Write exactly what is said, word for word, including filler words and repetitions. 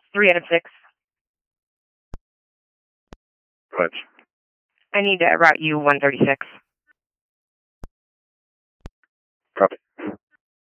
three out of six. What? I need to route you one thirty-six.